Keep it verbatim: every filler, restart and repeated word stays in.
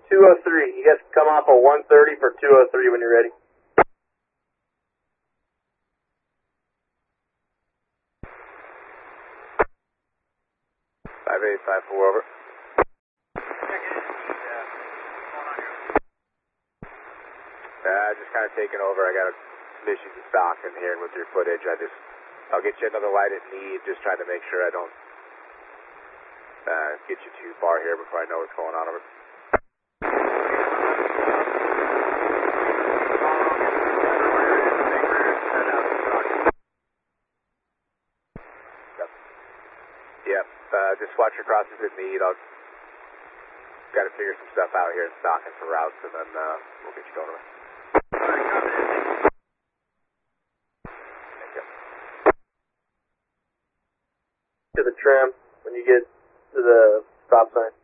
two oh three. You guys can come off of one thirty for two oh three when you're ready. five eight five four over. Uh, just kind of taking over. I got a, some issues with stock in here and with your footage. I just, I'll get you another light at need. Just trying to make sure I don't uh, get you too far here before I know what's going on over. Yep. Yep. Uh, just watch your crosses at need. I'll got to figure some stuff out here and stocking for routes, and then uh, we'll get you going over. To the trim when you get to the stop sign.